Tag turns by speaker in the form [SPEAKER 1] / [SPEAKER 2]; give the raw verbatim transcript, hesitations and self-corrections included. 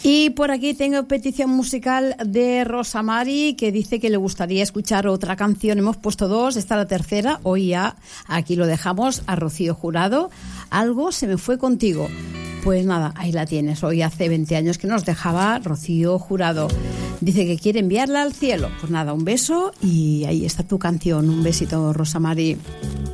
[SPEAKER 1] Y por aquí tengo petición musical de Rosa Mari, que dice que le gustaría escuchar otra canción. Hemos puesto dos, esta es la tercera. Hoy ya aquí lo dejamos a Rocío Jurado. Algo se me fue contigo. Pues nada, ahí la tienes. Hoy hace veinte años que nos dejaba Rocío Jurado. Dice que quiere enviarla al cielo. Pues nada, un beso y ahí está tu canción. Un besito, Rosa Mari.